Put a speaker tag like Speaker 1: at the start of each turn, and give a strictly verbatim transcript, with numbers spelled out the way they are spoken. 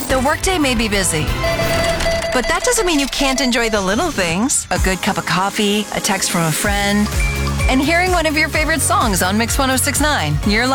Speaker 1: The workday may be busy, but that doesn't mean you can't enjoy the little things. A good cup of coffee, a text from a friend, and hearing one of your favorite songs on Mix one oh six point nine. Your